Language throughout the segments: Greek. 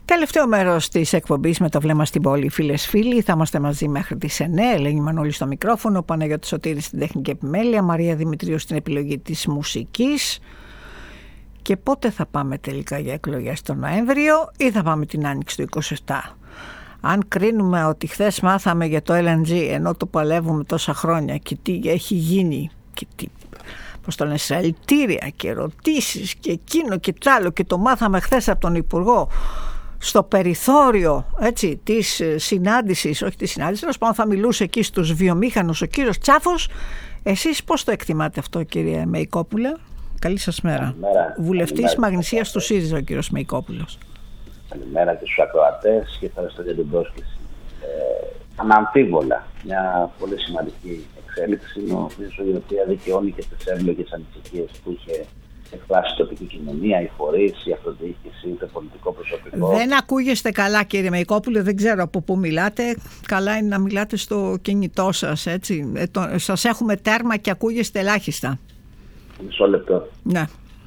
Τελευταίο μέρος της εκπομπής με το βλέμμα στην πόλη, φίλες φίλοι. Θα είμαστε μαζί μέχρι τις 9. Ελένη Μανώλη στο μικρόφωνο, Παναγιώτης Σωτήρης στην τεχνική επιμέλεια, Μαρία Δημητρίου στην επιλογή της μουσικής. Και πότε θα πάμε τελικά για εκλογές τον Νοέμβριο ή θα πάμε την Άνοιξη του 27? Αν κρίνουμε ότι χθες μάθαμε για το LNG ενώ το παλεύουμε τόσα χρόνια και τι έχει γίνει και τι, πώς το λένε, σαλτήρια και ερωτήσεις και εκείνο και τ' άλλο, και το μάθαμε χθες από τον Υπουργό στο περιθώριο, έτσι, της συνάντησης, όχι της συνάντησης, τέλος πάντων θα μιλούσε εκεί στους βιομήχανους ο κύριος Τσάφος. Εσείς πώς το εκτιμάτε αυτό, κύριε Μεϊκόπουλε? Καλή σας μέρα. Βουλευτής Μαγνησίας του ΣΥΡΙΖΑ ο κύριος Μεϊκόπουλος. Καλημέρα και στους ακροατές και ευχαριστώ για την πρόσκληση. Αναμφίβολα μια πολύ σημαντική εξέλιξη, η οποία δικαιώνει και τις εύλογες ανησυχίες που είχε εκφράσει η τοπική κοινωνία, οι φορείς, η αυτοδιοίκηση, το πολιτικό προσωπικό. Δεν ακούγεστε καλά, κύριε Μεϊκόπουλε, δεν ξέρω από πού μιλάτε. Καλά είναι να μιλάτε στο κινητό σας, έτσι. Σας έχουμε τέρμα και ακούγεστε ελάχιστα. Μισό λεπτό. Ναι.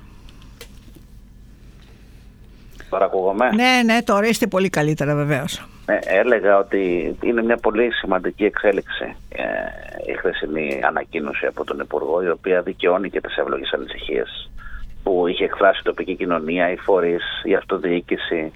Τώρα ακούγομαι? Ναι, τώρα είστε πολύ καλύτερα, βεβαίως. Έλεγα ότι είναι μια πολύ σημαντική εξέλιξη η χθεσινή ανακοίνωση από τον Υπουργό, η οποία δικαιώνει και τις εύλογες ανησυχίες που είχε εκφράσει η τοπική κοινωνία, οι φορείς, η αυτοδιοίκηση.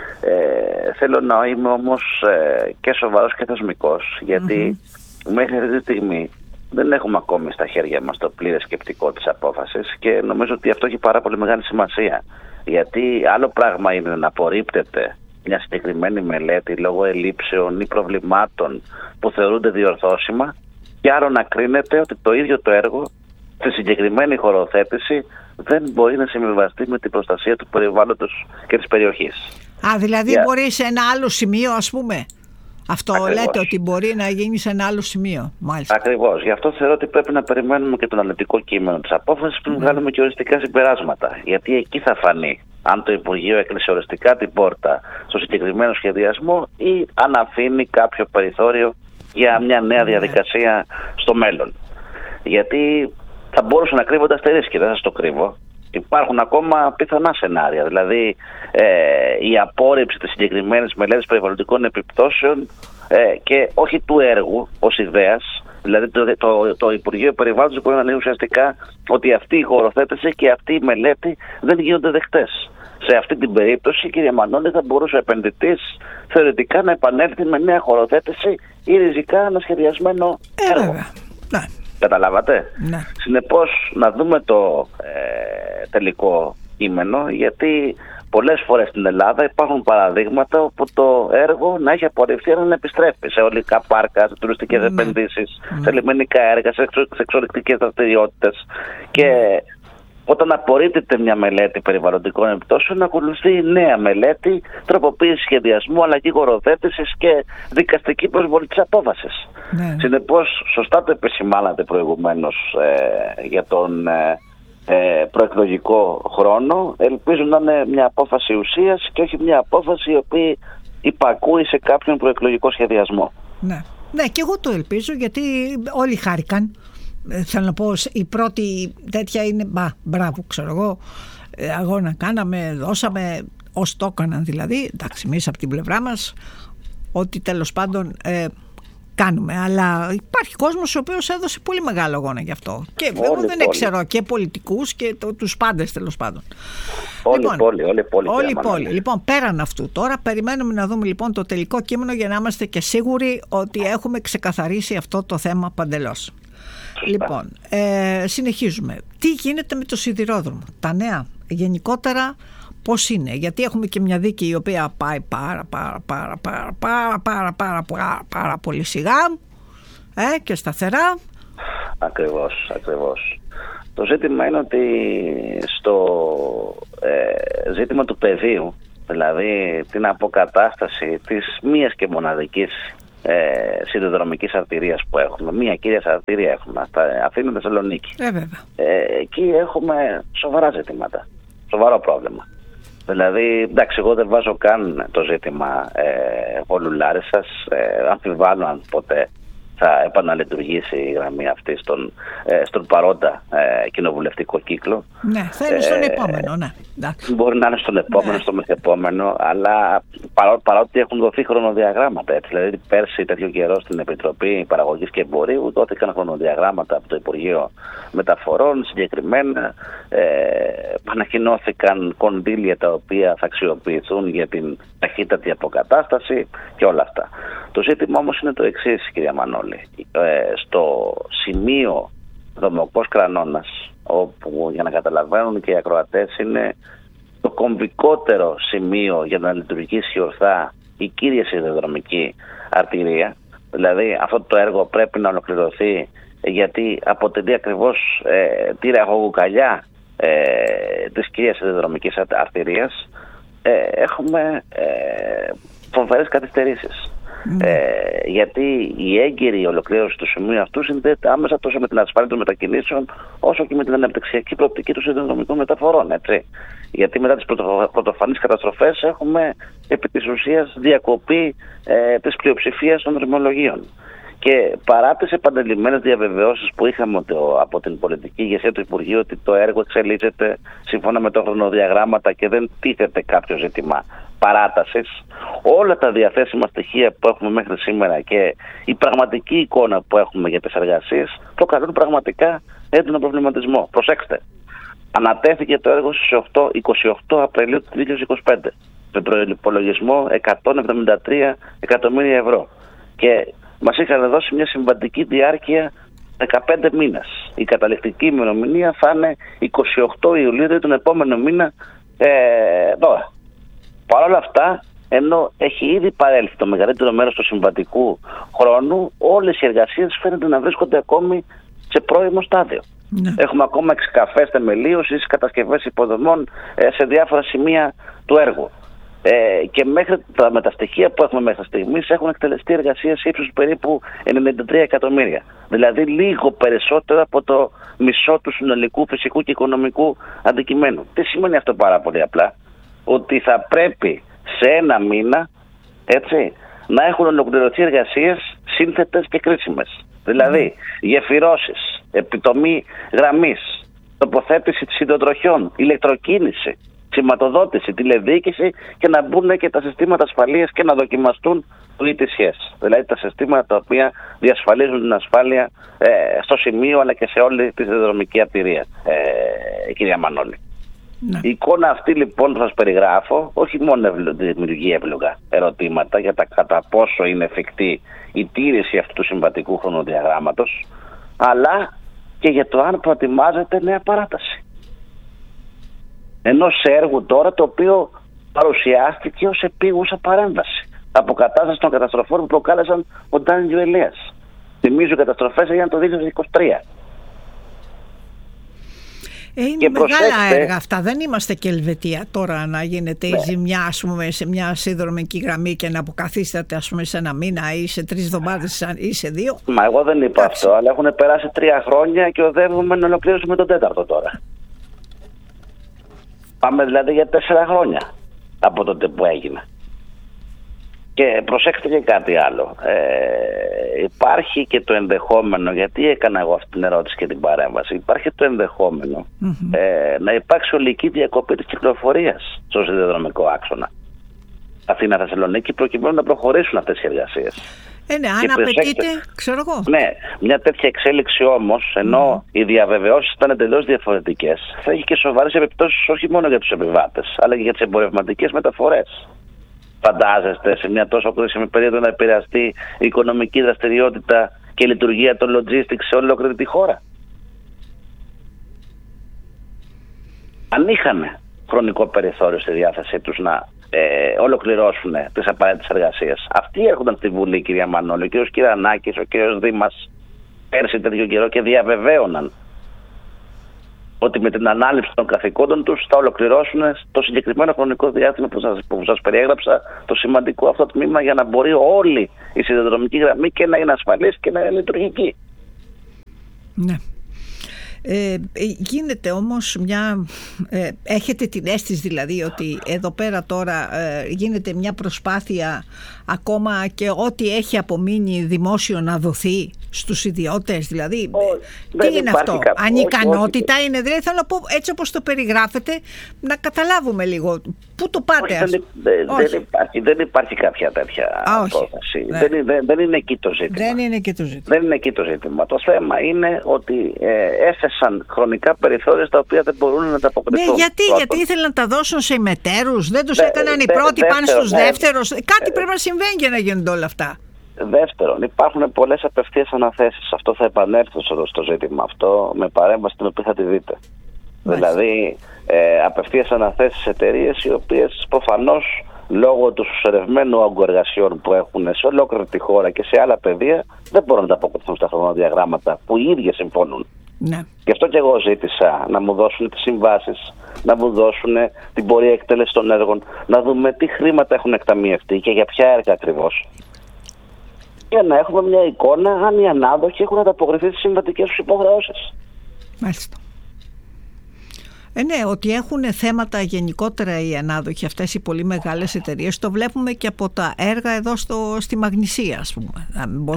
Θέλω να είμαι όμως και σοβαρός και θεσμικός, γιατί μέχρι αυτή τη στιγμή δεν έχουμε ακόμη στα χέρια μας το πλήρες σκεπτικό της απόφασης και νομίζω ότι αυτό έχει πάρα πολύ μεγάλη σημασία. Γιατί άλλο πράγμα είναι να απορρίπτεται μια συγκεκριμένη μελέτη λόγω ελλείψεων ή προβλημάτων που θεωρούνται διορθώσιμα, και άλλο να κρίνεται ότι το ίδιο το έργο στη συγκεκριμένη χωροθέτηση δεν μπορεί να συμβιβαστεί με την προστασία του περιβάλλοντος και της περιοχής. Δηλαδή μπορεί σε ένα άλλο σημείο, ας πούμε. Αυτό ακριβώς λέτε, ότι μπορεί να γίνει σε ένα άλλο σημείο, μάλιστα. Ακριβώς. Γι' αυτό θεωρώ ότι πρέπει να περιμένουμε και το αναλυτικό κείμενο της απόφασης πριν βγάλουμε και οριστικά συμπεράσματα. Γιατί εκεί θα φανεί αν το Υπουργείο έκλεισε οριστικά την πόρτα στο συγκεκριμένο σχεδιασμό ή αν αφήνει κάποιο περιθώριο για μια νέα διαδικασία στο μέλλον. Γιατί θα μπορούσε να κρύβονται αστερίσκοι, δεν σας το κρύβω. Υπάρχουν ακόμα πιθανά σενάρια, δηλαδή η απόρριψη της συγκεκριμένης μελέτης περιβαλλοντικών επιπτώσεων και όχι του έργου ως ιδέας. Δηλαδή το Υπουργείο Περιβάλλοντος μπορεί να λέει ουσιαστικά ότι αυτή η χωροθέτηση και αυτή η μελέτη δεν γίνονται δεκτές. Σε αυτή την περίπτωση, κύριε Μανώλη, θα μπορούσε ο επενδυτής θεωρητικά να επανέλθει με νέα χωροθέτηση ή ριζικά ανασχεδιασμένο έργο. Ναι. Καταλάβατε? Ναι. Συνεπώς να δούμε το τελικό κείμενο, γιατί πολλές φορές στην Ελλάδα υπάρχουν παραδείγματα όπου το έργο να έχει απορριφθεί αλλά να επιστρέφει σε ολικά πάρκα, σε τουριστικές επενδύσεις, σε λιμενικά έργα, σε εξορρυκτικές δραστηριότητες. Και όταν απορρίπτεται μια μελέτη περιβαλλοντικών επιπτώσεων, ακολουθεί νέα μελέτη, τροποποίηση σχεδιασμού, αλλαγή χωροθέτησης και δικαστική προσβολή της απόφασης. Ναι. Συνεπώς, σωστά το επισημάνατε προηγουμένως για τον προεκλογικό χρόνο. Ελπίζω να είναι μια απόφαση ουσίας και όχι μια απόφαση η οποία υπακούει σε κάποιον προεκλογικό σχεδιασμό. Ναι, και εγώ το ελπίζω, γιατί όλοι χάρηκαν. Θέλω να πω, η πρώτη τέτοια είναι μπράβο, ξέρω εγώ, αγώνα κάναμε, δώσαμε, ως το έκαναν δηλαδή, εντάξει, εμείς από την πλευρά μας, ότι τέλος πάντων κάνουμε, αλλά υπάρχει κόσμος ο οποίος έδωσε πολύ μεγάλο αγώνα γι' αυτό, και εγώ δεν ξέρω, και πολιτικούς και τους πάντες τέλος πάντων. Όλη η πόλη. Λοιπόν, πέραν αυτού τώρα περιμένουμε να δούμε λοιπόν το τελικό κείμενο για να είμαστε και σίγουροι ότι έχουμε ξεκαθαρίσει αυτό το θέμα παντελώς. Λοιπόν, συνεχίζουμε. Τι γίνεται με το σιδηρόδρομο? Τα νέα γενικότερα πώς είναι? Γιατί έχουμε και μια δίκη η οποία πάει πάρα πολύ σιγά και σταθερά. Ακριβώς. Το ζήτημα είναι ότι στο ζήτημα του πεδίου, δηλαδή την αποκατάσταση της μίας και μοναδικής σιδηροδρομικής αρτηρίας που έχουμε, μία κύρια αρτηρία έχουμε, Αθήνα Θεσσαλονίκη. Εκεί έχουμε σοβαρά ζητήματα, σοβαρό πρόβλημα. Δηλαδή, εντάξει, εγώ δεν βάζω καν το ζήτημα Βόλου Λάρισσας, αμφιβάλλω αν ποτέ θα επαναλειτουργήσει η γραμμή αυτή στον παρόντα κοινοβουλευτικό κύκλο. Ναι, θα είναι στον επόμενο, ναι. Μπορεί να είναι στον επόμενο, στο μεθεπόμενο, αλλά παρότι έχουν δοθεί χρονοδιαγράμματα. Έτσι, δηλαδή, πέρσι τέτοιο καιρό στην Επιτροπή Παραγωγής και Εμπορίου δόθηκαν χρονοδιαγράμματα από το Υπουργείο Μεταφορών. Συγκεκριμένα ανακοινώθηκαν κονδύλια τα οποία θα αξιοποιηθούν για την ταχύτατη αποκατάσταση και όλα αυτά. Το ζήτημα όμως είναι το εξής, κυρία Μανώλη. Στο σημείο Δομοκός Κρανώνας, όπου για να καταλαβαίνουν και οι ακροατές είναι το κομβικότερο σημείο για να λειτουργήσει ορθά η κύρια σιδηροδρομική αρτηρία, δηλαδή αυτό το έργο πρέπει να ολοκληρωθεί γιατί αποτελεί ακριβώς τη ραγωγουκαλιά της κύριας σιδηροδρομικής αρτηρίας, έχουμε φοβερές καθυστερήσεις. Γιατί η έγκαιρη ολοκλήρωση του σημείου αυτού συνδέεται άμεσα τόσο με την ασφάλεια των μετακινήσεων όσο και με την αναπτυξιακή προοπτική των σιδηροδρομικών μεταφορών. Έτσι. Γιατί μετά τις πρωτοφανείς καταστροφές έχουμε επί της ουσίας διακοπή της πλειοψηφίας των δρομολογίων. Και παρά τις επανειλημμένες διαβεβαιώσεις που είχαμε από την πολιτική ηγεσία του Υπουργείου ότι το έργο εξελίσσεται σύμφωνα με τα χρονοδιαγράμματα και δεν τίθεται κάποιο ζήτημα παράτασης, όλα τα διαθέσιμα στοιχεία που έχουμε μέχρι σήμερα και η πραγματική εικόνα που έχουμε για τις εργασίες προκαλούν πραγματικά έντονο προβληματισμό. Προσέξτε, ανατέθηκε το έργο στις 28 Απριλίου του 2025 με προϋπολογισμό 173 εκατομμύρια ευρώ και μας είχαν δώσει μια συμβατική διάρκεια 15 μήνες. Η καταληκτική ημερομηνία θα είναι 28 Ιουλίου, δηλαδή τον επόμενο μήνα τώρα. Παρ' όλα αυτά, ενώ έχει ήδη παρέλθει το μεγαλύτερο μέρος του συμβατικού χρόνου, όλες οι εργασίες φαίνεται να βρίσκονται ακόμη σε πρώιμο στάδιο. Ναι. Έχουμε ακόμα εξκαφές θεμελίωσης, κατασκευές υποδομών σε διάφορα σημεία του έργου. Και με τα στοιχεία που έχουμε μέχρι στιγμής έχουν εκτελεστεί εργασίες ύψους περίπου 93 εκατομμύρια. Δηλαδή λίγο περισσότερο από το μισό του συνολικού φυσικού και οικονομικού αντικειμένου. Τι σημαίνει αυτό πάρα πολύ απλά? Ότι θα πρέπει σε ένα μήνα, έτσι, να έχουν ολοκληρωθεί εργασίες σύνθετες και κρίσιμες. Δηλαδή γεφυρώσεις, επιτομή γραμμής, τοποθέτηση σιδηροτροχιών, ηλεκτροκίνηση, σηματοδότηση, τηλεδιοίκηση και να μπουν και τα συστήματα ασφαλείας και να δοκιμαστούν το ETCS. Δηλαδή τα συστήματα τα οποία διασφαλίζουν την ασφάλεια στο σημείο αλλά και σε όλη τη σιδηροδρομική αρτηρία, κυρία Μανώλη. Ναι. Η εικόνα αυτή λοιπόν που σας περιγράφω όχι μόνο δημιουργεί εύλογα ερωτήματα για τα κατά πόσο είναι εφικτή η τήρηση αυτού του συμβατικού χρονοδιαγράμματος, αλλά και για το αν προετοιμάζεται νέα παράταση ενός έργου τώρα το οποίο παρουσιάστηκε ως επίγουσα παρέμβαση. Αποκατάσταση των καταστροφών που προκάλεσαν ο Ντάνιο Ελίας. Θυμίζω οι καταστροφές έγιναν το 2023. Είναι μεγάλα έργα αυτά. Δεν είμαστε και Ελβετία τώρα να γίνεται η ζημιά, ας πούμε, σε μια σιδηροδρομική γραμμή και να αποκαθίσταται, ας πούμε, σε ένα μήνα ή σε 3 εβδομάδες ή σε 2. Μα εγώ δεν είπα αυτό, αλλά έχουν περάσει 3 χρόνια και οδεύουμε να ολοκληρώσουμε τον 4ο τώρα. Πάμε δηλαδή για 4 χρόνια από τότε που έγινε. Και προσέξτε και κάτι άλλο. Υπάρχει και το ενδεχόμενο, γιατί έκανα εγώ αυτή την ερώτηση και την παρέμβαση, υπάρχει το ενδεχόμενο να υπάρξει ολική διακοπή της κυκλοφορίας στο σιδηροδρομικό άξονα Αθήνα-Θεσσαλονίκη προκειμένου να προχωρήσουν αυτές οι εργασίες. Ναι, αν απαιτείται, ξέρω εγώ. Ναι, μια τέτοια εξέλιξη όμως, ενώ οι διαβεβαιώσεις ήταν εντελώς διαφορετικές, θα έχει και σοβαρές επιπτώσεις όχι μόνο για τους επιβάτες, αλλά και για τις εμπορευματικές μεταφορές. Φαντάζεστε σε μια τόσο κρίσιμη περίοδο να επηρεαστεί η οικονομική δραστηριότητα και η λειτουργία των logistics σε ολόκληρη τη χώρα? Αν είχαν χρονικό περιθώριο στη διάθεσή τους να ολοκληρώσουν τις απαραίτητες εργασίες, αυτοί έρχονταν στη Βουλή, κυρία Μανώλη, ο κύριος Κυρανάκης, ο κύριος Δήμας, πέρσι τέτοιο καιρό και διαβεβαίωναν ότι με την ανάληψη των καθηκόντων τους θα ολοκληρώσουν το συγκεκριμένο χρονικό διάστημα που σας περιέγραψα το σημαντικό αυτό τμήμα για να μπορεί όλη η σιδηροδρομική γραμμή και να είναι ασφαλής και να είναι λειτουργική. Ναι. Γίνεται όμως έχετε την αίσθηση δηλαδή ότι εδώ πέρα τώρα γίνεται μια προσπάθεια ακόμα και ό,τι έχει απομείνει δημόσιο να δοθεί στους ιδιώτες, δηλαδή τι είναι αυτό, ανικανότητα είναι, δηλαδή θέλω να πω έτσι όπως το περιγράφετε να καταλάβουμε λίγο πού το πάτε. Δεν υπάρχει κάποια τέτοια απόφαση. Δεν είναι εκεί το ζήτημα. Δεν είναι εκεί το ζήτημα. Το θέμα είναι ότι έθεσαν χρονικά περιθώρια στα οποία δεν μπορούν να τα αποκριθούν. Γιατί ήθελαν να τα δώσουν σε ημετέρους, δεν τους έκαναν οι πρώτοι πάνω στους δεύτερους. Κάτι πρέπει να συμβαίνει για να γίνονται όλα αυτά. Δεύτερον, υπάρχουν πολλές απευθείας αναθέσεις. Αυτό θα επανέλθω στο ζήτημα αυτό με παρέμβαση την οποία θα τη δείτε. Δηλαδή, απευθείας αναθέσεις σε εταιρείες οι οποίες προφανώς λόγω του συσσωρευμένου όγκου εργασιών που έχουν σε ολόκληρη τη χώρα και σε άλλα πεδία δεν μπορούν να τα αποκριθούν στα χρονοδιαγράμματα που οι ίδιοι συμφωνούν. Ναι. Γι' αυτό και εγώ ζήτησα να μου δώσουν τις συμβάσεις, να μου δώσουν την πορεία εκτέλεση των έργων, να δούμε τι χρήματα έχουν εκταμιευτεί και για ποια έργα ακριβώς. Για να έχουμε μια εικόνα αν οι ανάδοχοι έχουν ανταποκριθεί στις συμβατικές τους υποχρεώσεις. Μάλιστα. Ναι, ότι έχουν θέματα γενικότερα οι ανάδοχοι, αυτές οι πολύ μεγάλες εταιρείες, το βλέπουμε και από τα έργα εδώ στη Μαγνησία, ας πούμε.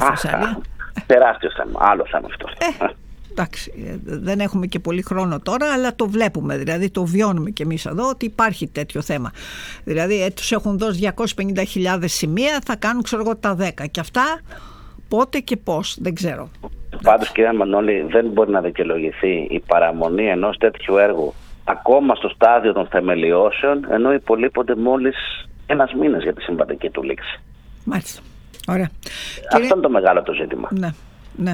Τεράστιο θέμα, άλλο θέμα αυτό. Εντάξει, δεν έχουμε και πολύ χρόνο τώρα, αλλά το βλέπουμε, δηλαδή το βιώνουμε κι εμείς εδώ ότι υπάρχει τέτοιο θέμα. Δηλαδή τους έχουν δώσει 250.000 σημεία, θα κάνουν ξέρω εγώ τα 10 και αυτά πότε και πώς, δεν ξέρω. Πάντως κυρία Μανώλη, δεν μπορεί να δικαιολογηθεί η παραμονή ενός τέτοιου έργου ακόμα στο στάδιο των θεμελιώσεων, ενώ υπολείπονται μόλις ένας μήνας για τη συμβατική του λήξη. Μάλιστα. Ωραία. Αυτό είναι το μεγάλο το ζήτημα. Ναι.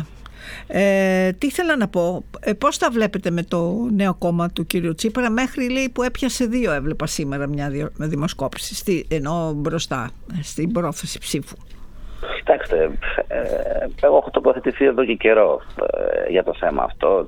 Τι ήθελα να πω, πώς τα βλέπετε με το νέο κόμμα του κύριου Τσίπρα, μέχρι λέει που έπιασε 2 έβλεπα σήμερα μια δημοσκόπηση, ενώ μπροστά στην πρόθεση ψήφου. Κοιτάξτε, εγώ έχω τοποθετηθεί εδώ και καιρό για το θέμα αυτό,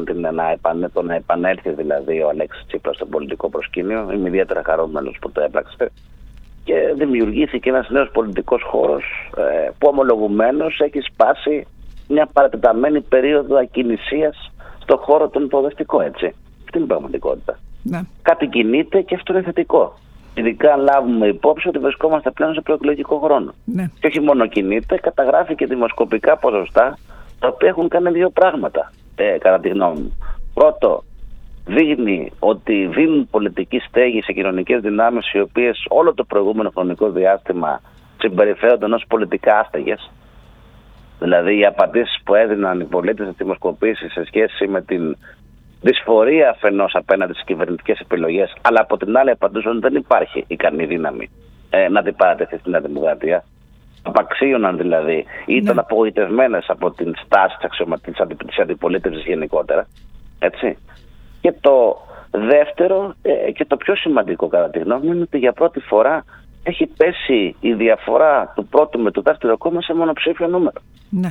το να επανέλθει δηλαδή ο Αλέξης Τσίπρας στο πολιτικό προσκήνιο. Είμαι ιδιαίτερα χαρούμενος που το έπραξε και δημιουργήθηκε ένας νέος πολιτικός χώρος που ομολογουμένως έχει σπάσει μια παρατεταμένη περίοδο ακινησίας στον χώρο των προοδευτικών, έτσι. Αυτή είναι η πραγματικότητα. Ναι. Κάτι κινείται και αυτό είναι θετικό. Ειδικά αν λάβουμε υπόψη ότι βρισκόμαστε πλέον σε προεκλογικό χρόνο. Ναι. Και όχι μόνο κινείται, καταγράφει και δημοσκοπικά ποσοστά τα οποία έχουν κάνει 2 πράγματα, κατά τη γνώμη μου. Πρώτο, δείχνει ότι δίνουν πολιτική στέγη σε κοινωνικές δυνάμεις οι οποίες όλο το προηγούμενο χρονικό διάστημα συμπεριφέρονταν ως πολιτικά άστεγες. Δηλαδή οι απαντήσεις που έδιναν οι πολίτες στις δημοσκοπήσεις σε σχέση με την δυσφορία αφενός απέναντι στις κυβερνητικές επιλογές, αλλά από την άλλη απαντούσαν ότι δεν υπάρχει ικανή δύναμη να αντιπαρατεθεί στην Δημοκρατία. Απαξίωναν δηλαδή, ήταν απογοητευμένες από την στάση της αντιπολίτευσης γενικότερα. Έτσι. Και το δεύτερο και το πιο σημαντικό κατά τη γνώμη μου είναι ότι για πρώτη φορά έχει πέσει η διαφορά του πρώτου με του δεύτερου κόμμα σε μονοψήφιο νούμερο. Ναι.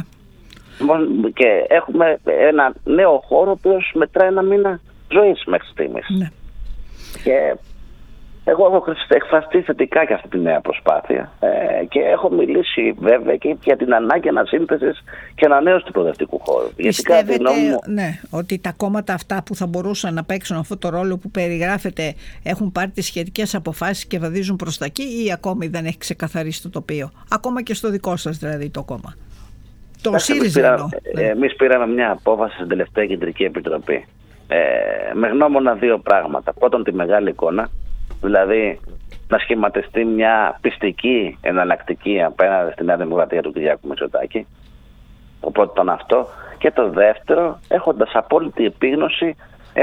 Και έχουμε ένα νέο χώρο που μετράει 1 μήνα ζωής μέχρι στιγμής. Ναι. Και εγώ έχω εκφραστεί θετικά για αυτή τη νέα προσπάθεια και έχω μιλήσει βέβαια και για την ανάγκη ανασύνθεσης και ανανέωσης του προοδευτικού χώρου. Πιστεύετε ότι τα κόμματα αυτά που θα μπορούσαν να παίξουν αυτό το ρόλο που περιγράφεται έχουν πάρει τις σχετικές αποφάσεις και βαδίζουν προς τα εκεί, ή ακόμη δεν έχει ξεκαθαρίσει το τοπίο, ακόμα και στο δικό σας δηλαδή το κόμμα? Το ΣΥΡΙΖΑ. Εμείς πήραμε μια απόφαση στην τελευταία Κεντρική Επιτροπή με γνώμονα 2 πράγματα. Πρώτον, τη μεγάλη εικόνα, δηλαδή να σχηματιστεί μια πιστική εναλλακτική απέναντι στην Νέα Δημοκρατία του Κυριάκου Μητσοτάκη. Οπότε ήταν αυτό. Και το δεύτερο, έχοντας απόλυτη επίγνωση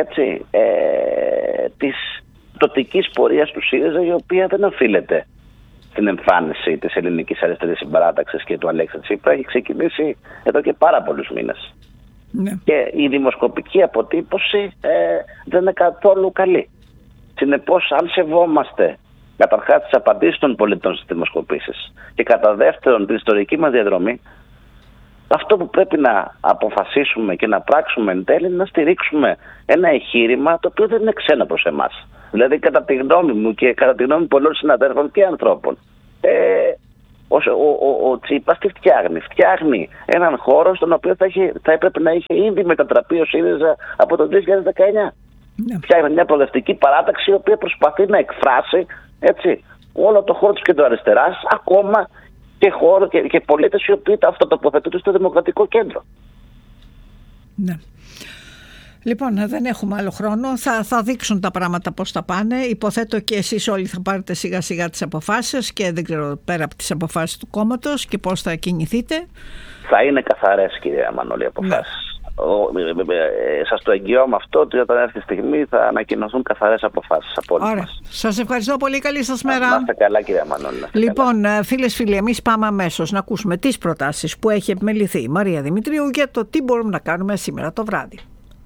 της τοπικής πορείας του ΣΥΡΙΖΑ, η οποία δεν οφείλεται στην εμφάνιση της ελληνικής αριστερής συμπαράταξης και του Αλέξη Τσίπρα. Έχει ξεκινήσει εδώ και πάρα πολλούς μήνες. Ναι. Και η δημοσκοπική αποτύπωση δεν είναι καθόλου καλή. Συνεπώς, αν σεβόμαστε καταρχάς τις απαντήσεις των πολιτών στις δημοσκοπήσεις και κατά δεύτερον την ιστορική μας διαδρομή, αυτό που πρέπει να αποφασίσουμε και να πράξουμε εν τέλει είναι να στηρίξουμε ένα εγχείρημα το οποίο δεν είναι ξένο προς εμάς. Δηλαδή, κατά τη γνώμη μου και κατά τη γνώμη πολλών συναδέλφων και ανθρώπων, Ο Τσίπρας τι φτιάχνει? Φτιάχνει έναν χώρο στον οποίο θα έπρεπε να είχε ήδη μετατραπεί ο ΣΥΡΙΖΑ από το 2019. Ναι. Φτιάχνει μια προοδευτική παράταξη η οποία προσπαθεί να εκφράσει, έτσι, όλο το χώρο της κεντροαριστεράς, ακόμα και πολίτες οι οποίοι τα αυτοτοποθετούνται στο Δημοκρατικό Κέντρο. Ναι. Λοιπόν, δεν έχουμε άλλο χρόνο. Θα δείξουν τα πράγματα πώς θα πάνε. Υποθέτω και εσείς όλοι θα πάρετε σιγά σιγά τις αποφάσεις και δεν ξέρω πέρα από τις αποφάσεις του κόμματος και πώς θα κινηθείτε. Θα είναι καθαρές, κυρία Μανώλη, οι αποφάσεις. Σας το εγγυώμαι αυτό, ότι όταν έρθει η στιγμή θα ανακοινωθούν καθαρές αποφάσεις από όλους μας. Σας ευχαριστώ πολύ. Καλή σας μέρα. Να είστε καλά, κυρία Μανώλη. Λοιπόν, φίλοι, εμείς πάμε αμέσως να ακούσουμε τις προτάσεις που έχει επιμεληθεί η Μαρία Δημητρίου για το τι μπορούμε να κάνουμε σήμερα το βράδυ.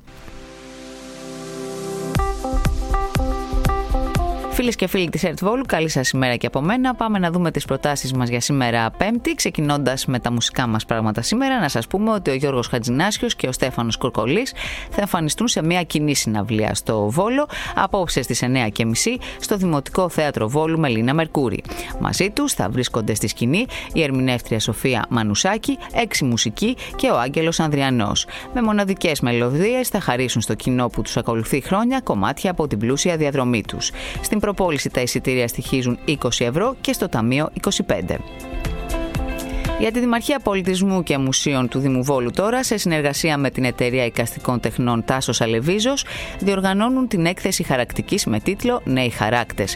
Φίλες και φίλοι της ΕΡΤ Βόλου, καλή σας ημέρα και από μένα. Πάμε να δούμε τις προτάσεις μας για σήμερα Πέμπτη, ξεκινώντας με τα μουσικά μας πράγματα σήμερα. Να σας πούμε ότι ο Γιώργος Χατζηνάσιος και ο Στέφανος Κορκολής θα εμφανιστούν σε μια κοινή συναυλία στο Βόλο απόψε στις 9:30 στο Δημοτικό Θέατρο Βόλου Μελίνα Μερκούρη. Μαζί τους θα βρίσκονται στη σκηνή η ερμηνεύτρια Σοφία Μανουσάκη, 6 μουσικοί και ο Άγγελος Ανδριανός. Με μοναδικές μελωδίες θα χαρίσουν στο κοινό που τους ακολουθεί χρόνια κομμάτια από την πλούσια διαδρομή τους. Στην προπόληση τα εισιτήρια στοιχίζουν 20 ευρώ και στο ταμείο 25. Για τη Δημαρχία Πολιτισμού και Μουσείων του Δήμου Βόλου τώρα, σε συνεργασία με την Εταιρεία Εικαστικών Τεχνών Τάσος Αλεβίζος, διοργανώνουν την έκθεση χαρακτικής με τίτλο «Νέοι Χαράκτες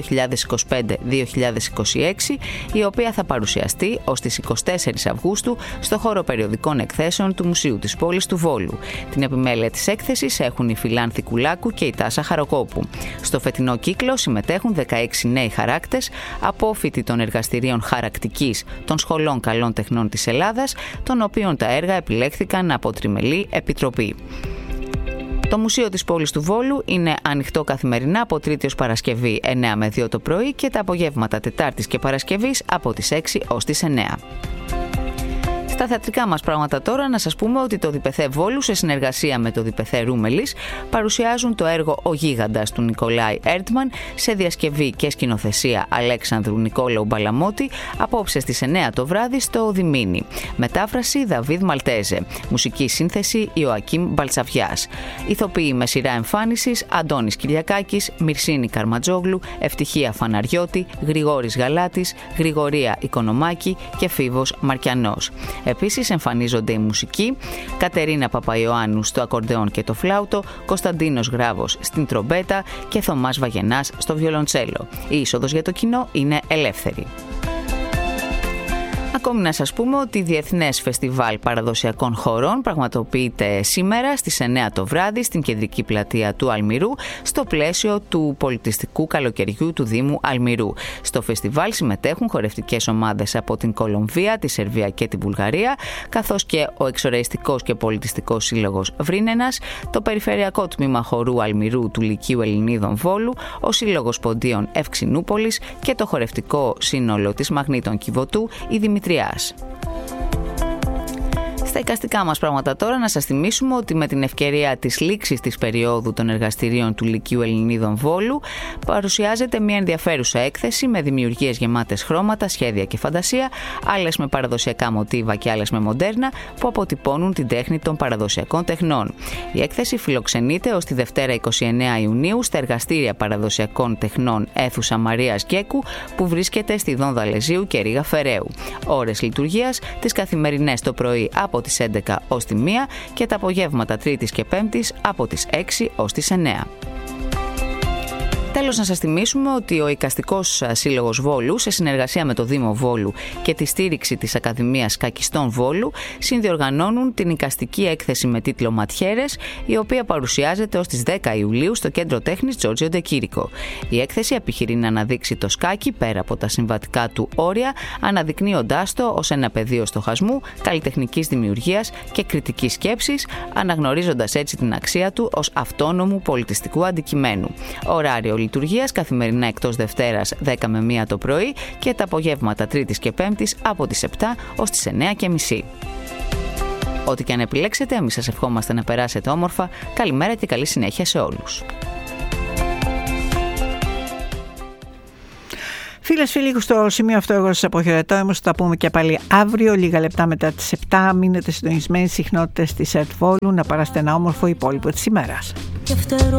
2025-2026», η οποία θα παρουσιαστεί ως τις 24 Αυγούστου στο χώρο περιοδικών εκθέσεων του Μουσείου της Πόλης του Βόλου. Την επιμέλεια της έκθεσης έχουν η Φιλάνθη Κουλάκου και η Τάσα Χαροκόπου. Στο φετινό κύκλο συμμετέχουν 16 νέοι χαράκτες, απόφοιτοι των εργαστηρίων χαρακτικής των σχολών καλών τεχνών της Ελλάδας, των οποίων τα έργα επιλέχθηκαν από τριμελή επιτροπή. Το Μουσείο της Πόλης του Βόλου είναι ανοιχτό καθημερινά από Τρίτη ως Παρασκευή 9 με 2 το πρωί και τα απογεύματα Τετάρτης και Παρασκευής από τις 6 ως τις 9. Στα θεατρικά μας πράγματα τώρα, να σας πούμε ότι το ΔΠΘ Βόλου σε συνεργασία με το ΔΠΘ Ρούμελης παρουσιάζουν το έργο «Ο Γίγαντας» του Νικολάη Έρτμαν σε διασκευή και σκηνοθεσία Αλέξανδρου Νικόλαου Μπαλαμότη απόψε στις 9 το βράδυ στο Διμήνι. Μετάφραση Δαβίδ Μαλτέζε. Μουσική σύνθεση Ιωακίμ Μπαλτσαβιάς. Ηθοποιοί με σειρά εμφάνισης Αντώνης Κυριακάκης, Μυρσίνη Καρματζόγλου, Ευτυχία Φαναριώτη, Γρηγόρης Γαλάτης, Γρηγορία Οικονομάκη και Φίβος Μαρκιανός. Επίσης εμφανίζονται οι μουσικοί Κατερίνα Παπαϊωάννου στο ακορντεόν και το φλάουτο, Κωνσταντίνος Γράβος στην τρομπέτα και Θωμάς Βαγενάς στο βιολοντσέλο. Η είσοδος για το κοινό είναι ελεύθερη. Ακόμη να σας πούμε ότι Διεθνές Φεστιβάλ Παραδοσιακών Χορών πραγματοποιείται σήμερα στις 9 το βράδυ στην κεντρική πλατεία του Αλμυρού στο πλαίσιο του πολιτιστικού καλοκαιριού του Δήμου Αλμυρού. Στο φεστιβάλ συμμετέχουν χορευτικές ομάδες από την Κολομβία, τη Σερβία και τη Βουλγαρία, καθώς και ο Εξοραϊστικός και Πολιτιστικός Σύλλογος Βρύνενας, το Περιφερειακό Τμήμα Χορού Αλμυρού του Λυκείου Ελληνίδων Βόλου, ο Σύλλογος Ποντίων Ευξηνούπολης και το χορευτικό σύνολο της Μαγνήτων Κιβωτού, η Δημητριάς. Στα εικαστικά μας πράγματα τώρα να σας θυμίσουμε ότι με την ευκαιρία της λήξης της περίοδου των εργαστηρίων του Λυκείου Ελληνίδων Βόλου παρουσιάζεται μια ενδιαφέρουσα έκθεση με δημιουργίες γεμάτες χρώματα, σχέδια και φαντασία, άλλες με παραδοσιακά μοτίβα και άλλες με μοντέρνα που αποτυπώνουν την τέχνη των παραδοσιακών τεχνών. Η έκθεση φιλοξενείται ως τη Δευτέρα 29 Ιουνίου στα εργαστήρια παραδοσιακών τεχνών Αίθουσα Μαρίας Γκέκου που βρίσκεται στη Δόνδα Λεζίου και Ρήγα Φεραίου. Ώρες λειτουργίας τις καθημερινές το πρωί από τις 11 ως τη 1 και τα απογεύματα Τρίτης και Πέμπτης από τις 6 ως τις 9. Τέλος, να σας θυμίσουμε ότι ο Εικαστικός Σύλλογος Βόλου, σε συνεργασία με το Δήμο Βόλου και τη στήριξη της Ακαδημίας Σκακιστών Βόλου, συνδιοργανώνουν την εικαστική έκθεση με τίτλο «Ματιέρες», η οποία παρουσιάζεται ως τις 10 Ιουλίου στο Κέντρο Τέχνης Τζόρτζιο Ντεκήρικο. Η έκθεση επιχειρεί να αναδείξει το σκάκι πέρα από τα συμβατικά του όρια, αναδεικνύοντάς το ως ένα πεδίο στοχασμού, καλλιτεχνικής δημιουργίας και κριτικής σκέψης, αναγνωρίζοντας έτσι την αξία του ως αυτόνομου πολιτιστικού αντικειμένου. Ωράριο λειτουργίας καθημερινά εκτός Δευτέρας 10 με 1 το πρωί και τα απογεύματα Τρίτης και Πέμπτης από τις 7 ως τις 9:30. Ό,τι και αν επιλέξετε, εμείς σας ευχόμαστε να περάσετε όμορφα. Καλημέρα και καλή συνέχεια σε όλους. Φίλες, φίλοι, στο σημείο αυτό εγώ σας αποχαιρετώ. Όμως θα τα πούμε και πάλι αύριο, λίγα λεπτά μετά τις 7. Μείνετε συντονισμένοι στις συχνότητες της ΕΡΤ Βόλου να παράσετε ένα όμορφο υπόλοιπο της ημέρας.